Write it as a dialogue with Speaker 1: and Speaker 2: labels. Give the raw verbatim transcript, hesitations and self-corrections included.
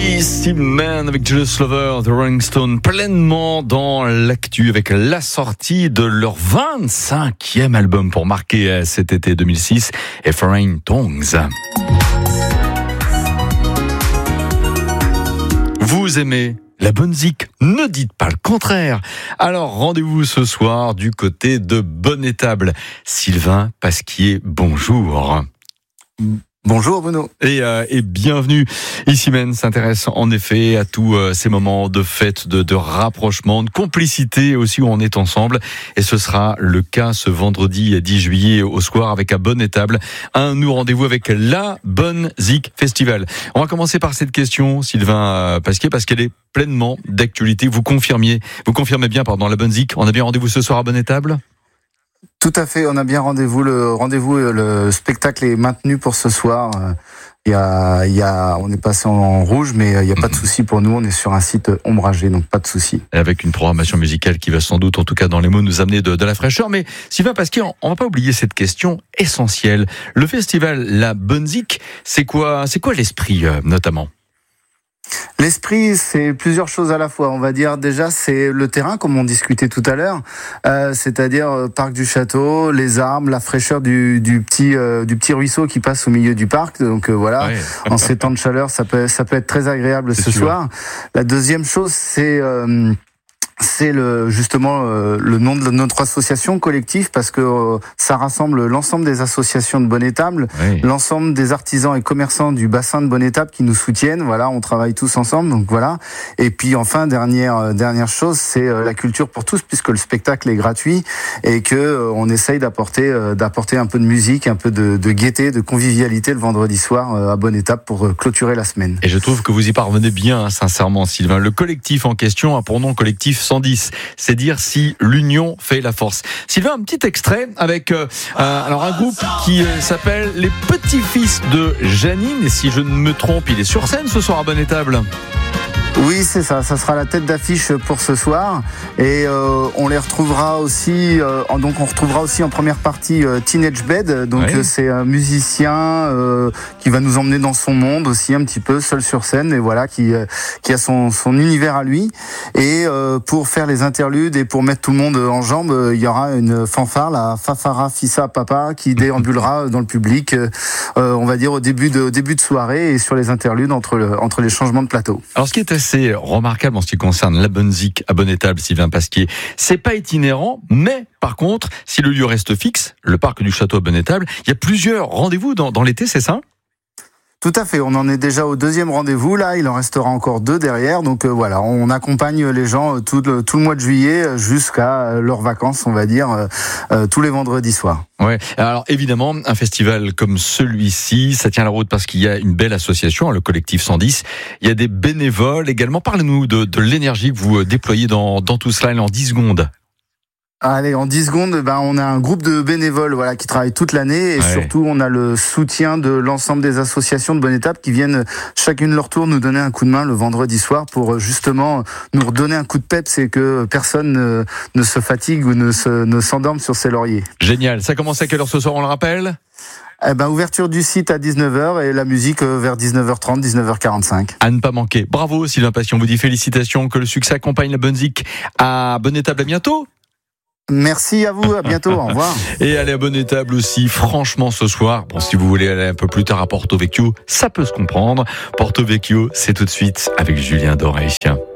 Speaker 1: Ici Man avec Julius Slover, The Rolling Stone, pleinement dans l'actu avec la sortie de leur vingt-cinquième album pour marquer cet été deux mille six, et Foreign Tongues. Vous aimez la bonne zik, ne dites pas le contraire. Alors rendez-vous ce soir du côté de Bonnétable. Sylvain Pasquier, bonjour.
Speaker 2: Bonjour Bruno.
Speaker 1: Et, euh, et bienvenue. Ici Men s'intéresse en effet à tous euh, ces moments de fête, de, de rapprochement, de complicité aussi où on est ensemble. Et ce sera le cas ce vendredi dix juillet au Square avec à Bonnétable. Un nous rendez-vous avec la Bonne Zik Festival. On va commencer par cette question, Sylvain Pasquier, parce qu'elle est pleinement d'actualité. Vous confirmiez, vous confirmez bien, pardon, la Bonne Zik. On a bien rendez-vous ce soir à Bonnétable ?
Speaker 2: Tout à fait, on a bien rendez-vous. Le rendez-vous, le spectacle est maintenu pour ce soir. Il y a, il y a, on est passé en rouge, mais il n'y a pas de souci pour nous. On est sur un site ombragé, donc pas de souci.
Speaker 1: Avec une programmation musicale qui va sans doute, en tout cas dans les mots, nous amener de, de la fraîcheur. Mais Sylvain Pasquier, on va pas oublier cette question essentielle. Le festival La Bonne Zik, c'est quoi, c'est quoi l'esprit euh, notamment ?
Speaker 2: L'esprit, c'est plusieurs choses à la fois. On va dire déjà, c'est le terrain, comme on discutait tout à l'heure, euh, c'est-à-dire euh, parc du château, les arbres, la fraîcheur du, du petit euh, du petit ruisseau qui passe au milieu du parc. Donc euh, voilà, ouais. En ces temps de chaleur, ça peut ça peut être très agréable c'est ce sûr. soir. La deuxième chose, c'est euh, c'est le, justement euh, le nom de notre association collectif, parce que euh, ça rassemble l'ensemble des associations de Bonnétable, oui. L'ensemble des artisans et commerçants du bassin de Bonnétable qui nous soutiennent. Voilà, on travaille tous ensemble, donc voilà. Et puis enfin, dernière euh, dernière chose, c'est euh, la culture pour tous, puisque le spectacle est gratuit et que euh, on essaye d'apporter euh, d'apporter un peu de musique, un peu de, de gaieté, de convivialité le vendredi soir euh, à Bonnétable pour euh, clôturer la semaine.
Speaker 1: Et je trouve que vous y parvenez bien, hein, sincèrement, Sylvain. Le collectif en question a pour nom collectif cent dix, c'est dire si l'union fait la force. Sylvain, un petit extrait avec euh, euh, alors un groupe qui euh, s'appelle Les Petits-Fils de Janine, et si je ne me trompe, il est sur scène ce soir à Bonnétable.
Speaker 2: Oui, c'est ça, ça sera la tête d'affiche pour ce soir, et euh, on les retrouvera aussi, euh, en, donc on retrouvera aussi en première partie euh, Teenage Bed, donc ouais. euh, c'est un musicien euh, qui va nous emmener dans son monde aussi un petit peu, seul sur scène, et voilà, qui euh, qui a son son univers à lui. Et euh, pour faire les interludes et pour mettre tout le monde en jambes, euh, il y aura une fanfare, la Fafara Fissa Papa, qui déambulera dans le public, euh, on va dire au début de au début de soirée et sur les interludes entre le, entre les changements de plateau.
Speaker 1: Alors ce qui est assez remarquable en ce qui concerne la Bonne Zik à Bonnétable, Sylvain Pasquier, c'est pas itinérant, mais par contre, si le lieu reste fixe, le parc du château à Bonnétable, il y a plusieurs rendez-vous dans, dans l'été, c'est ça ?
Speaker 2: Tout à fait, on en est déjà au deuxième rendez-vous, là, il en restera encore deux derrière, donc euh, voilà, on accompagne les gens tout le, tout le mois de juillet jusqu'à leurs vacances, on va dire, euh, euh, tous les vendredis soirs.
Speaker 1: Ouais. Alors évidemment, un festival comme celui-ci, ça tient la route parce qu'il y a une belle association, le collectif cent dix, il y a des bénévoles également. Parlez-nous de, de l'énergie que vous déployez dans, dans tout cela en dix secondes.
Speaker 2: Allez, en dix secondes, ben on a un groupe de bénévoles, voilà, qui travaillent toute l'année, et ouais. Surtout on a le soutien de l'ensemble des associations de Bonnétable qui viennent chacune leur tour nous donner un coup de main le vendredi soir pour justement nous redonner un coup de peps et que personne ne, ne se fatigue ou ne se ne s'endorme sur ses lauriers.
Speaker 1: Génial. Ça commence à quelle heure ce soir, on le rappelle ?
Speaker 2: Eh ben, ouverture du site à dix-neuf heures et la musique vers dix-neuf heures trente, dix-neuf heures quarante-cinq.
Speaker 1: À ne pas manquer. Bravo Sylvain Pasquier, on vous dit félicitations, que le succès accompagne la Bonne Zik à Bonnétable. À bientôt.
Speaker 2: Merci à vous, à bientôt, au revoir.
Speaker 1: Et allez à Bonnétable aussi, franchement ce soir, bon, si vous voulez aller un peu plus tard à Porto Vecchio, ça peut se comprendre. Porto Vecchio, c'est tout de suite avec Julien Doré.